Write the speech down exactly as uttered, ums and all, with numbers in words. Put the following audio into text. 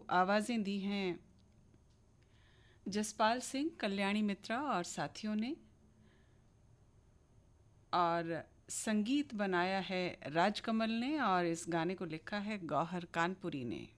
आवाज़ें दी हैं जसपाल सिंह, कल्याणी मित्रा और साथियों ने, और संगीत बनाया है राजकमल ने, और इस गाने को लिखा है गौहर कानपुरी ने।